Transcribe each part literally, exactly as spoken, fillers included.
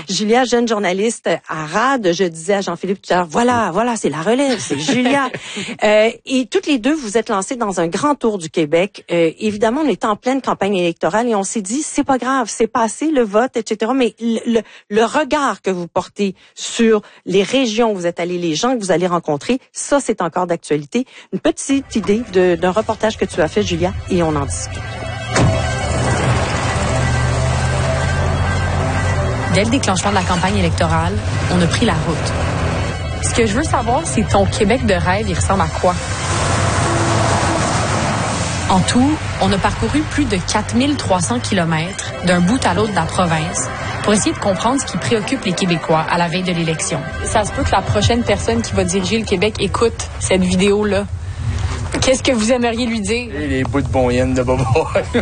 Julia, jeune journaliste à R A D, je disais à Jean-Philippe tout à l'heure, voilà, voilà, c'est la relève, c'est Julia. euh, et toutes les deux, vous êtes lancées dans un grand tour du Québec. Euh, évidemment, on était en pleine campagne électorale et on s'est dit, c'est pas grave, c'est passé le vote, et cetera. Mais le, le, le regard que vous portez sur les régions où vous êtes allés, les gens que vous allez rencontrer, ça, c'est encore d'actualité. Une petite idée de, d'un reportage que tu as fait, Julia, et on en discute. Dès le déclenchement de la campagne électorale, on a pris la route. Ce que je veux savoir, c'est ton Québec de rêve, il ressemble à quoi? En tout, on a parcouru plus de quatre mille trois cents kilomètres d'un bout à l'autre de la province pour essayer de comprendre ce qui préoccupe les Québécois à la veille de l'élection. Ça se peut que la prochaine personne qui va diriger le Québec écoute cette vidéo-là. Qu'est-ce que vous aimeriez lui dire? Les bouts de bonyennes de Bobo.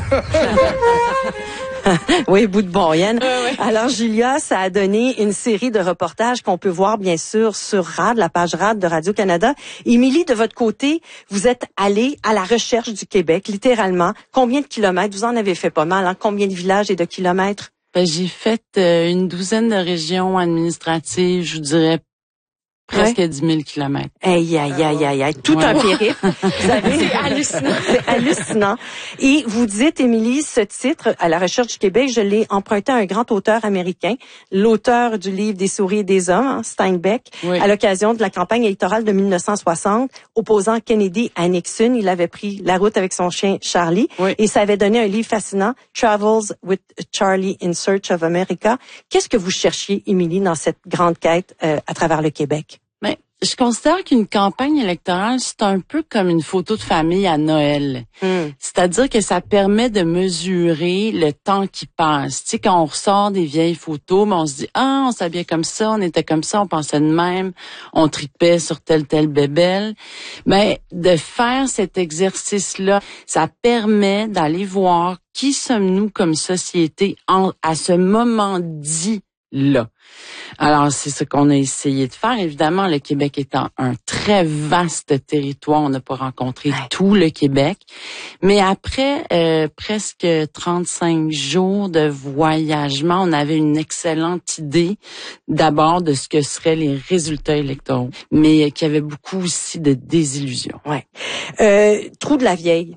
Oui, bout de bonyennes. Euh, oui. Alors, Julia, ça a donné une série de reportages qu'on peut voir, bien sûr, sur R A D, la page R A D de Radio-Canada. Émilie, de votre côté, vous êtes allée à la recherche du Québec, littéralement. Combien de kilomètres? Vous en avez fait pas mal, hein? Combien de villages et de kilomètres? Ben, j'ai fait euh, une douzaine de régions administratives, je vous dirais presque ouais. dix mille kilomètres. Aïe, aïe, aïe, aïe, aïe. Tout ouais. un périple. Vous avez... C'est hallucinant. C'est hallucinant. Et vous dites, Émilie, ce titre, à la recherche du Québec, je l'ai emprunté à un grand auteur américain, l'auteur du livre Des souris et des hommes, hein, Steinbeck, oui. à l'occasion de la campagne électorale de mille neuf cent soixante, opposant Kennedy à Nixon. Il avait pris la route avec son chien Charlie. Oui. Et ça avait donné un livre fascinant, Travels with Charlie in Search of America. Qu'est-ce que vous cherchiez, Émilie, dans cette grande quête euh, à travers le Québec? Ben, je considère qu'une campagne électorale, c'est un peu comme une photo de famille à Noël. Mm. C'est-à-dire que ça permet de mesurer le temps qui passe. Tu sais, quand on ressort des vieilles photos, ben on se dit, ah, on s'habillait comme ça, on était comme ça, on pensait de même, on tripait sur telle, telle bébelle. Ben, de faire cet exercice-là, ça permet d'aller voir qui sommes-nous comme société en, à ce moment dit là. Alors, c'est ce qu'on a essayé de faire. Évidemment, le Québec étant un très vaste territoire, on n'a pas rencontré ouais. tout le Québec. Mais après euh, presque trente-cinq jours de voyagement, on avait une excellente idée d'abord de ce que seraient les résultats électoraux, mais qu'il y avait beaucoup aussi de désillusions. Ouais. Euh, Trou de la Vieille.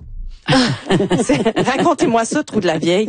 Racontez-moi ça, Trou de la Vieille.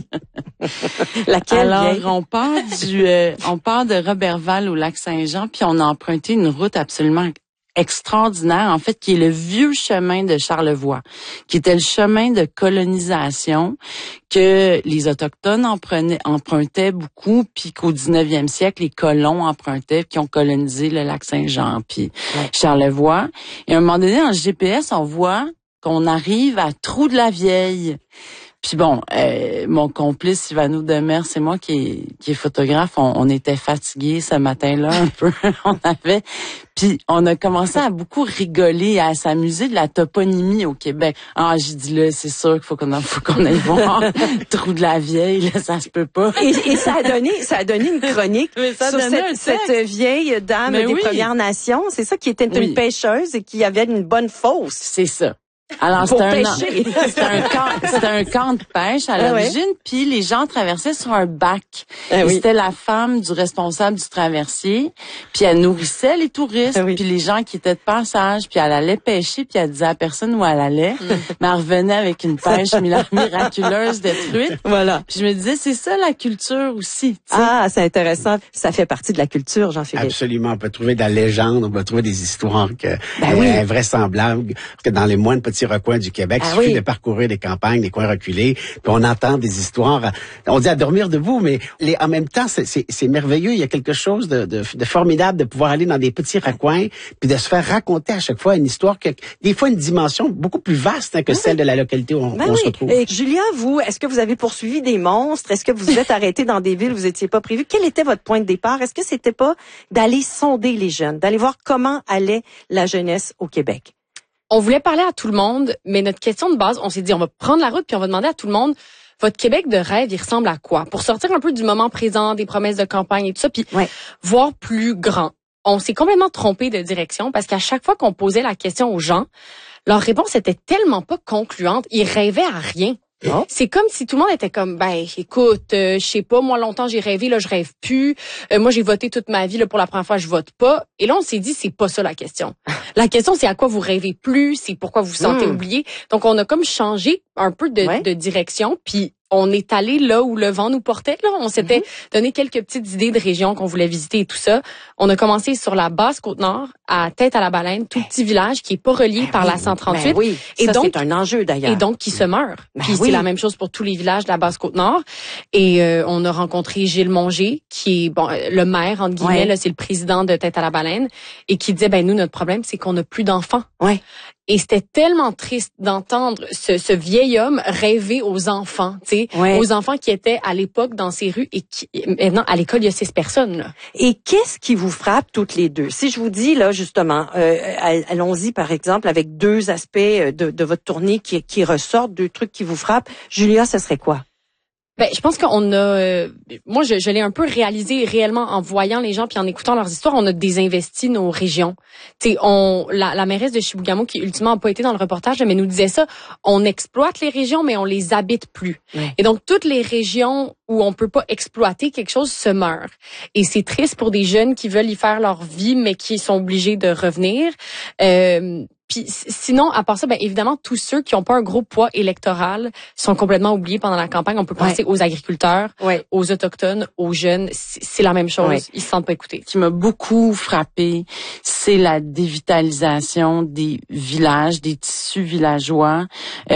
Laquelle Alors, vieille? on part du, euh, on part de Roberval au Lac-Saint-Jean, puis on a emprunté une route absolument extraordinaire, en fait, qui est le vieux chemin de Charlevoix, qui était le chemin de colonisation que les Autochtones emprenaient, empruntaient beaucoup, puis qu'au dix-neuvième siècle, les colons empruntaient, qui ont colonisé le Lac-Saint-Jean, puis ouais. Charlevoix. Et à un moment donné, en G P S, on voit qu'on arrive à Trou de la Vieille. Puis bon, euh, mon complice Sylvano Demers, c'est moi qui est, qui est photographe, on, on était fatigués ce matin-là un peu. on avait, puis on a commencé à beaucoup rigoler, à s'amuser de la toponymie au Québec. Ah, j'ai dit là, c'est sûr qu'il faut qu'on faut qu'on aille voir Trou de la Vieille, là, ça se peut pas. Et, et ça a donné, ça a donné une chronique ça sur cette, cette vieille dame Mais des oui. Premières Nations. C'est ça qui était une oui. pêcheuse et qui avait une bonne fosse. C'est ça. Alors, c'était un, c'était un camp, c'était un camp de pêche à l'origine, ah ouais. puis les gens traversaient sur un bac. Ah oui. C'était la femme du responsable du traversier, puis elle nourrissait les touristes, ah oui. puis les gens qui étaient de passage, puis elle allait pêcher, puis elle disait à personne où elle allait, mm. mais elle revenait avec une pêche miraculeuse de truites. Voilà. Puis je me disais, c'est ça la culture aussi. T'sais. Ah, c'est intéressant. Ça fait partie de la culture, Jean-Philippe. Absolument. On peut trouver de la légende, on peut trouver des histoires que, ben euh, oui. invraisemblables, parce que dans les moines petits recoins du Québec, ah il suffit oui. de parcourir les campagnes, les coins reculés, puis on entend des histoires, on dit à dormir debout, mais les, en même temps, c'est, c'est, c'est merveilleux, il y a quelque chose de, de, de formidable de pouvoir aller dans des petits recoins, puis de se faire raconter à chaque fois une histoire, que, des fois une dimension beaucoup plus vaste hein, que oui. celle de la localité où on, ben on oui. se retrouve. Et Julia, vous, est-ce que vous avez poursuivi des monstres? Est-ce que vous vous êtes arrêté dans des villes où vous n'étiez pas prévu? Quel était votre point de départ? Est-ce que c'était pas d'aller sonder les jeunes, d'aller voir comment allait la jeunesse au Québec? On voulait parler à tout le monde, mais notre question de base, on s'est dit, on va prendre la route puis on va demander à tout le monde, votre Québec de rêve, il ressemble à quoi? Pour sortir un peu du moment présent, des promesses de campagne et tout ça, puis ouais. voir plus grand. On s'est complètement trompé de direction parce qu'à chaque fois qu'on posait la question aux gens, leur réponse était tellement pas concluante, ils rêvaient à rien. Oh. C'est comme si tout le monde était comme, ben, écoute, euh, je sais pas, moi longtemps j'ai rêvé, là je rêve plus. Euh, moi j'ai voté toute ma vie, là pour la première fois je vote pas. Et là on s'est dit, c'est pas ça la question. La question c'est à quoi vous rêvez plus, c'est pourquoi vous vous sentez mmh. oublié. Donc on a comme changé un peu de, ouais. de direction, puis on est allé là où le vent nous portait. Là, on s'était mm-hmm. donné quelques petites idées de régions qu'on voulait visiter et tout ça. On a commencé sur la basse Côte-Nord, à Tête-à-la-Baleine, tout petit village qui est pas relié ben par oui, la cent trente-huit. Ben oui, et ça donc, c'est un enjeu d'ailleurs. Et donc qui se meurt. Ben Puis oui. c'est la même chose pour tous les villages de la basse Côte-Nord. Et euh, on a rencontré Gilles Mongé, qui est bon le maire entre guillemets, ouais. là, c'est le président de Tête-à-la-Baleine, et qui disait ben nous notre problème c'est qu'on n'a plus d'enfants. Ouais. Et c'était tellement triste d'entendre ce, ce vieil homme rêver aux enfants, tu sais, ouais. aux enfants qui étaient à l'époque dans ces rues et qui maintenant à l'école il y a six personnes. Là. Et qu'est-ce qui vous frappe toutes les deux? Si je vous dis là justement, euh, allons-y par exemple avec deux aspects de, de votre tournée qui, qui ressortent, deux trucs qui vous frappent. Julia, ce serait quoi? Ben, je pense qu'on a, euh, moi, je, je l'ai un peu réalisé réellement en voyant les gens puis en écoutant leurs histoires. On a désinvesti nos régions. Tu sais, on, la, la mairesse de Chibougamau qui ultimement n'a pas été dans le reportage, mais nous disait ça. On exploite les régions, mais on les habite plus. Ouais. Et donc toutes les régions où on peut pas exploiter quelque chose se meurent. Et c'est triste pour des jeunes qui veulent y faire leur vie, mais qui sont obligés de revenir. Euh, Puis sinon, à part ça, ben évidemment, tous ceux qui n'ont pas un gros poids électoral sont complètement oubliés pendant la campagne. On peut penser ouais. aux agriculteurs, ouais. aux autochtones, aux jeunes. C'est la même chose. Ouais. Ils se sentent pas écoutés. Ce qui m'a beaucoup frappé, c'est la dévitalisation des villages, des tissus villageois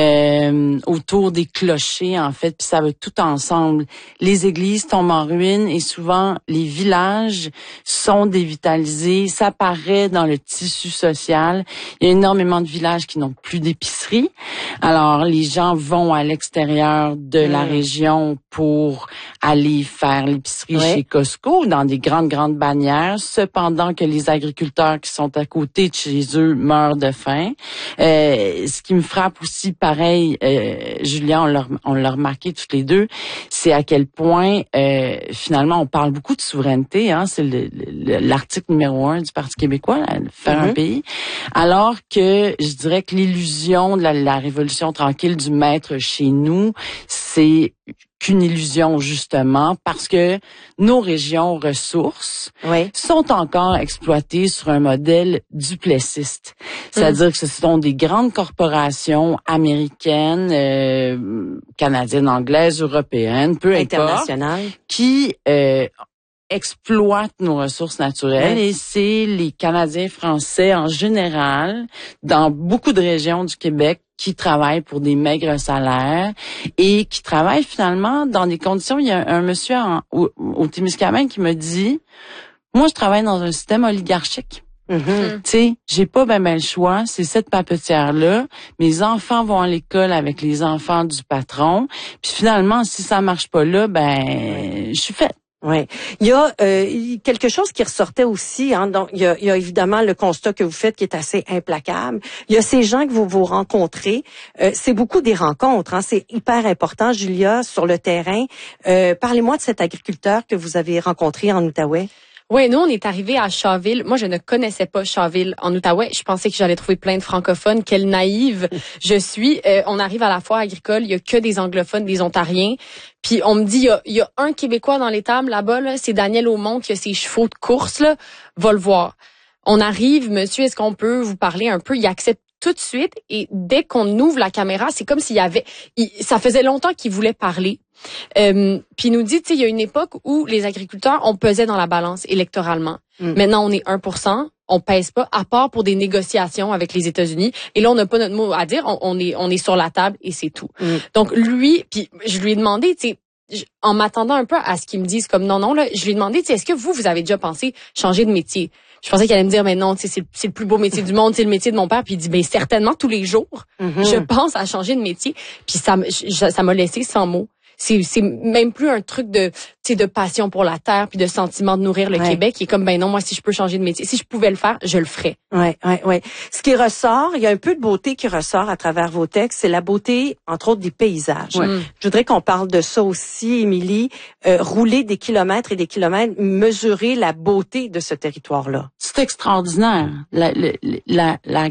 euh, autour des clochers, en fait. Puis ça va tout ensemble. Les églises tombent en ruine et souvent les villages sont dévitalisés. Ça paraît dans le tissu social. Il y a énormément de villages qui n'ont plus d'épicerie. Alors, les gens vont à l'extérieur de mmh. la région pour aller faire l'épicerie ouais. chez Costco, dans des grandes, grandes bannières, cependant que les agriculteurs qui sont à côté de chez eux meurent de faim. Euh, ce qui me frappe aussi, pareil, euh, Julien, on l'a, on l'a remarqué toutes les deux, c'est à quel point, euh, finalement, on parle beaucoup de souveraineté, hein, c'est le, le, l'article numéro un du Parti québécois, là, faire mmh. un pays. Alors que je dirais que l'illusion de la, la révolution tranquille du maître chez nous, c'est qu'une illusion justement parce que nos régions ressources oui. sont encore exploitées sur un modèle duplessiste. C'est-à-dire mmh. que ce sont des grandes corporations américaines, euh, canadiennes, anglaises, européennes, peu importe, qui euh, exploitent nos ressources naturelles oui. et c'est les Canadiens français en général, dans beaucoup de régions du Québec, qui travaillent pour des maigres salaires et qui travaillent finalement dans des conditions. Il y a un, un monsieur en, au, au Témiscamingue qui me dit, moi je travaille dans un système oligarchique. Mm-hmm. Tu sais, j'ai pas ben ben le choix, c'est cette papetière-là. Mes enfants vont à l'école avec les enfants du patron. Puis finalement, si ça marche pas là, ben je suis faite. Oui, il y a euh, quelque chose qui ressortait aussi. Hein, donc il y a, il y a évidemment le constat que vous faites qui est assez implacable. Il y a ces gens que vous vous rencontrez. Euh, c'est beaucoup des rencontres. Hein, c'est hyper important, Julia, sur le terrain. Euh, parlez-moi de cet agriculteur que vous avez rencontré en Outaouais. Oui, nous, on est arrivé à Shawville. Moi, je ne connaissais pas Shawville en Outaouais. Je pensais que j'allais trouver plein de francophones. Quelle naïve je suis. Euh, on arrive à la foire agricole. Il y a que des anglophones, des ontariens. Puis on me dit, il y a, il y a un Québécois dans l'étable là-bas. Là, c'est Daniel Aumont qui a ses chevaux de course. Là, va le voir. On arrive, monsieur, est-ce qu'on peut vous parler un peu? Il accepte tout de suite. Et dès qu'on ouvre la caméra, c'est comme s'il y avait... Il, ça faisait longtemps qu'il voulait parler. Euh, puis il nous dit, tu sais, il y a une époque où les agriculteurs, on pesait dans la balance électoralement. Mm. Maintenant, on est un pour cent, on pèse pas, à part pour des négociations avec les États-Unis. Et là, on n'a pas notre mot à dire, on, on est on est sur la table et c'est tout. Mm. Donc lui, puis je lui ai demandé, tu sais, en m'attendant un peu à ce qu'il me dise comme non, non, là, je lui ai demandé, tu sais, est-ce que vous, vous avez déjà pensé changer de métier? Je pensais qu'il allait me dire, mais non, tu sais, c'est, c'est le plus beau métier du monde, c'est le métier de mon père. Puis il dit, ben certainement tous les jours, mm-hmm. je pense à changer de métier. Puis ça, je, ça m'a laissé sans mots. C'est, c'est même plus un truc de, tu sais, de passion pour la terre puis de sentiment de nourrir le ouais. Québec. Qui est comme, ben non, moi, si je peux changer de métier, si je pouvais le faire, je le ferais. Ouais, ouais, ouais. Ce qui ressort, il y a un peu de beauté qui ressort à travers vos textes, c'est la beauté, entre autres, des paysages. Ouais. Je voudrais qu'on parle de ça aussi, Émilie. Euh, rouler des kilomètres et des kilomètres, mesurer la beauté de ce territoire-là. C'est extraordinaire. La, la, la, la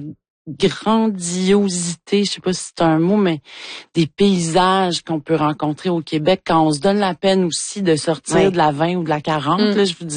grandiosité, je sais pas si c'est un mot, mais des paysages qu'on peut rencontrer au Québec quand on se donne la peine aussi de sortir oui. de la vingt ou de la quarante, mm. là, je vous dis